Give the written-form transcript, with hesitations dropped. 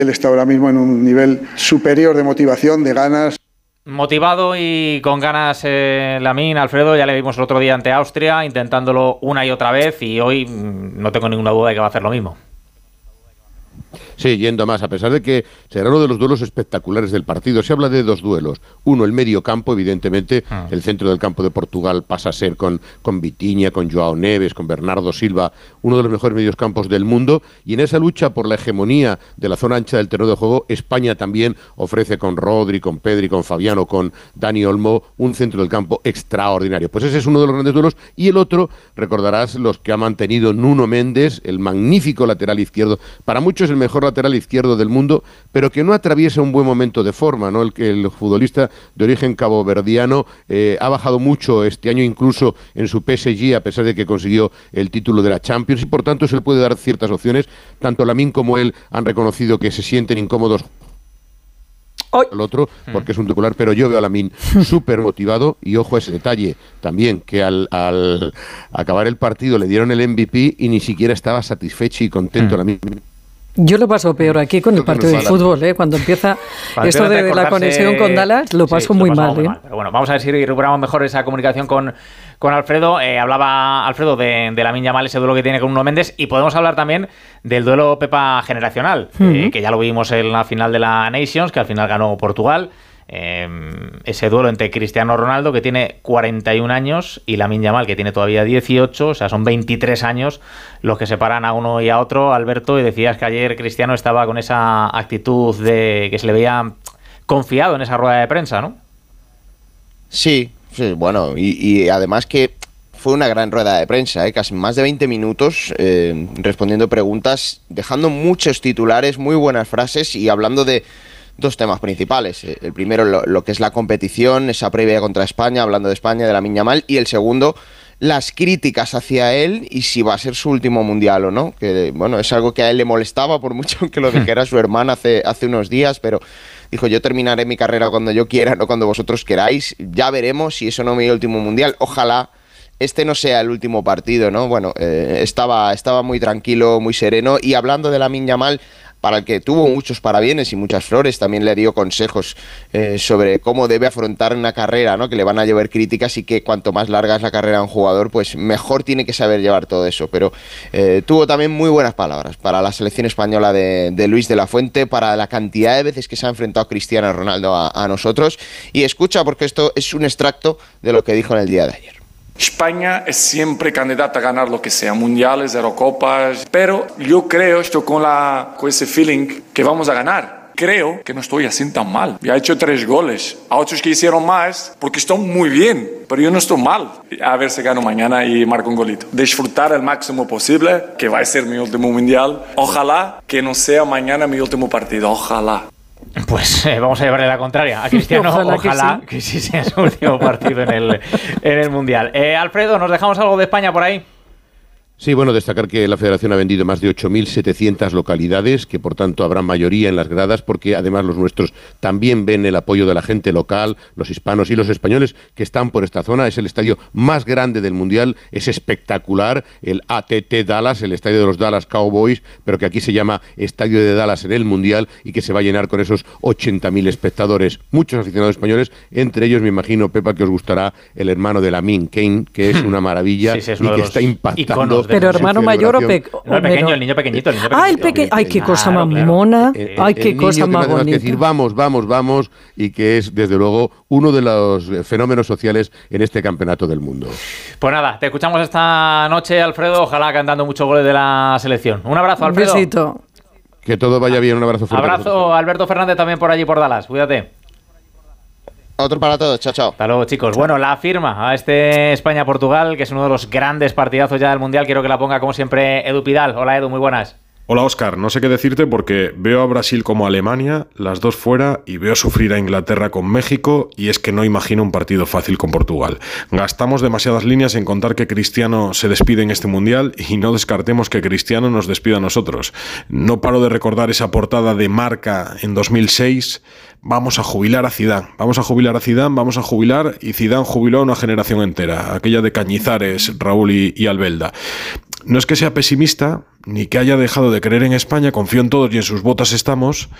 Él está ahora mismo en un nivel superior de motivación, de ganas. Motivado y con ganas Lamine, Alfredo, ya le vimos el otro día ante Austria, intentándolo una y otra vez, y hoy no tengo ninguna duda de que va a hacer lo mismo. Sí, yendo más, a pesar de que será uno de los duelos espectaculares del partido. Se habla de dos duelos. Uno, el medio campo, evidentemente, el centro del campo de Portugal pasa a ser con Vitinha, con Joao Neves, con Bernardo Silva, uno de los mejores medios campos del mundo. Y en esa lucha por la hegemonía de la zona ancha del terreno de juego, España también ofrece con Rodri, con Pedri, con Fabiano, con Dani Olmo, un centro del campo extraordinario. Pues ese es uno de los grandes duelos. Y el otro, recordarás los que ha mantenido Nuno Méndez, el magnífico lateral izquierdo, para muchos el mejor lateral izquierdo del mundo, pero que no atraviesa un buen momento de forma, ¿no? El futbolista de origen caboverdiano ha bajado mucho este año, incluso en su PSG, a pesar de que consiguió el título de la Champions, y por tanto se le puede dar ciertas opciones. Tanto Lamine como él han reconocido que se sienten incómodos al otro, porque es un titular, pero yo veo a Lamine súper motivado, y ojo a ese detalle también, que al acabar el partido le dieron el MVP y ni siquiera estaba satisfecho y contento Lamine. Yo lo paso peor aquí con el partido de fútbol, cuando empieza esto de la conexión con Dallas, lo paso muy mal. Pero bueno, vamos a ver si recuperamos mejor esa comunicación con Alfredo. Hablaba Alfredo de Lamine Yamal, ese duelo que tiene con Nuno Méndez, y podemos hablar también del duelo Pepa generacional, que ya lo vimos en la final de la Nations, que al final ganó Portugal. Ese duelo entre Cristiano Ronaldo, que tiene 41 años, y Lamine Yamal, que tiene todavía 18, o sea, son 23 años los que separan a uno y a otro, Alberto, y decías que ayer Cristiano estaba con esa actitud de que se le veía confiado en esa rueda de prensa, ¿no? Sí, bueno, y además que fue una gran rueda de prensa, casi más de 20 minutos respondiendo preguntas, dejando muchos titulares, muy buenas frases y hablando de dos temas principales. El primero, lo que es la competición, esa previa contra España, hablando de España, de Lamine Yamal, y el segundo, las críticas hacia él y si va a ser su último mundial o no, que bueno, es algo que a él le molestaba, por mucho que lo dijera su hermana hace unos días, pero dijo: yo terminaré mi carrera cuando yo quiera, no cuando vosotros queráis, ya veremos si eso no es mi último mundial, ojalá este no sea el último partido, ¿no? Bueno, estaba muy tranquilo, muy sereno, y hablando de Lamine Yamal, para el que tuvo muchos parabienes y muchas flores, también le dio consejos sobre cómo debe afrontar una carrera, ¿no? Que le van a llover críticas, y que cuanto más larga es la carrera de un jugador, pues mejor tiene que saber llevar todo eso. Pero tuvo también muy buenas palabras para la selección española de Luis de la Fuente, para la cantidad de veces que se ha enfrentado Cristiano Ronaldo a nosotros. Y escucha, porque esto es un extracto de lo que dijo en el día de ayer. España es siempre candidata a ganar lo que sea, mundiales, Eurocopas, pero yo creo, estoy con ese feeling que vamos a ganar. Creo que no estoy así tan mal. Ya he hecho 3 goles. A otros que hicieron más, porque están muy bien, pero yo no estoy mal. A ver si gano mañana y marco un golito. Disfrutar al máximo posible, que va a ser mi último mundial. Ojalá que no sea mañana mi último partido. Ojalá. Pues vamos a llevarle la contraria a Cristiano. Ojalá que sí sea su último partido en el Mundial. Alfredo, ¿nos dejamos algo de España por ahí? Sí, bueno, destacar que la Federación ha vendido más de 8.700 localidades, que por tanto habrá mayoría en las gradas, porque además los nuestros también ven el apoyo de la gente local, los hispanos y los españoles que están por esta zona. Es el estadio más grande del Mundial, es espectacular, el AT&T Dallas, el estadio de los Dallas Cowboys, pero que aquí se llama Estadio de Dallas en el Mundial, y que se va a llenar con esos 80.000 espectadores, muchos aficionados españoles, entre ellos me imagino, Pepa, que os gustará el hermano de Lamine, Kane, que es una maravilla, sí, y que está impactando. Pero hermano mayor o pequeño, el niño pequeñito. El pequeño. Ay, qué cosa más mona. Ay, qué cosa más bonita. Que decir vamos, y que es desde luego uno de los fenómenos sociales en este campeonato del mundo. Pues nada, te escuchamos esta noche, Alfredo, ojalá cantando muchos goles de la selección. Un abrazo, Alfredo. Un besito. Que todo vaya bien, un abrazo fuerte. Abrazo, Alberto Fernández, también por allí por Dallas, cuídate. Otro para todos, chao. Hasta luego, chicos. Bueno, la firma a este España-Portugal, que es uno de los grandes partidazos ya del Mundial, quiero que la ponga como siempre Edu Pidal. Hola, Edu, muy buenas. Hola, Óscar. No sé qué decirte porque veo a Brasil como a Alemania, las dos fuera, y veo sufrir a Inglaterra con México, y es que no imagino un partido fácil con Portugal. Gastamos demasiadas líneas en contar que Cristiano se despide en este Mundial, y no descartemos que Cristiano nos despida a nosotros. No paro de recordar esa portada de Marca en 2006... Vamos a jubilar a Zidane, y Zidane jubiló a una generación entera, aquella de Cañizares, Raúl y Albelda. no es que sea pesimista, ni que haya dejado de creer en España, confío en todos y en sus botas estamos,